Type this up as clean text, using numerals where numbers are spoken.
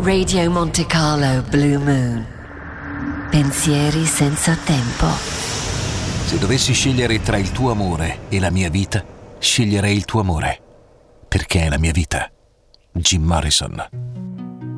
Radio Monte Carlo Blue Moon. Pensieri senza tempo. Se dovessi scegliere tra il tuo amore e la mia vita, sceglierei il tuo amore, perché è la mia vita. Jim Morrison.